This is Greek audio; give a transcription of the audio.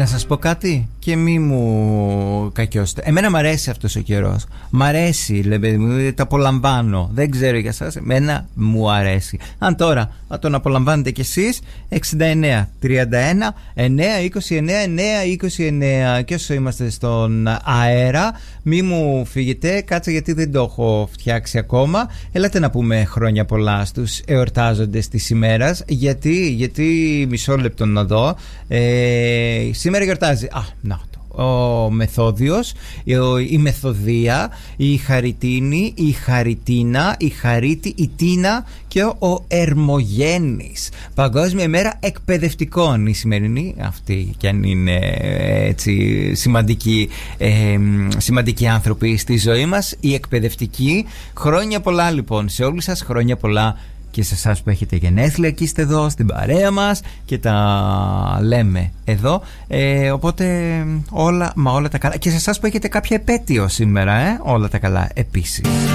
Να σας πω κάτι και μη μου κακιώσετε. Εμένα μ' αρέσει αυτός ο καιρός. Μ' αρέσει, λέμε, το απολαμβάνω. Δεν ξέρω για σας, εμένα μου αρέσει. Αν τώρα τον απολαμβάνετε κι εσείς, 69 31 9 29 9 29. Και όσο είμαστε στον αέρα, μη μου φύγετε, κάτσε γιατί δεν το έχω φτιάξει ακόμα. Έλατε να πούμε χρόνια πολλά στους εορτάζοντες της ημέρας. Γιατί μισό λεπτό να δω. Σήμερα γιορτάζει ο Μεθόδιος, η Μεθοδία, η Χαριτίνη, η Χαριτίνα, η Χαρίτη, η Τίνα και ο Ερμογέννης. Παγκόσμια ημέρα εκπαιδευτικών η σημερινή, αυτή κι αν είναι έτσι σημαντικοί άνθρωποι στη ζωή μας, η εκπαιδευτική. Χρόνια πολλά λοιπόν σε όλους σας, χρόνια πολλά και σε εσάς που έχετε γενέθλια και είστε εδώ στην παρέα μας και τα λέμε εδώ, οπότε όλα τα καλά. Και σε εσάς που έχετε κάποια επέτειο σήμερα, όλα τα καλά επίσης.